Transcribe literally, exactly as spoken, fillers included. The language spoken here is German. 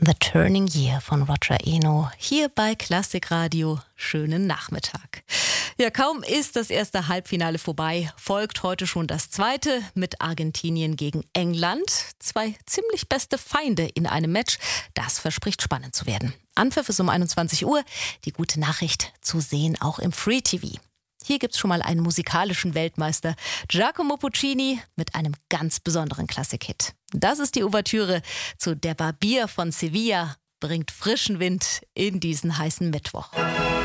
The Turning Year von Roger Eno, hier bei Klassikradio. Schönen Nachmittag. Ja, kaum ist das erste Halbfinale vorbei, folgt heute schon das zweite mit Argentinien gegen England. Zwei ziemlich beste Feinde in einem Match. Das verspricht spannend zu werden. Anpfiff ist um einundzwanzig Uhr. Die gute Nachricht zu sehen auch im Free T V. Hier gibt's schon mal einen musikalischen Weltmeister, Giacomo Puccini, mit einem ganz besonderen Klassikhit. Das ist die Ouvertüre zu Der Barbier von Sevilla, bringt frischen Wind in diesen heißen Mittwoch.